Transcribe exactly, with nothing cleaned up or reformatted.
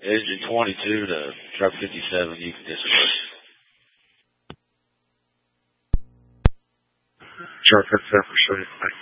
Engine twenty-two to truck fifty-seven, you can dismiss. Truck fifty-seven, for sure.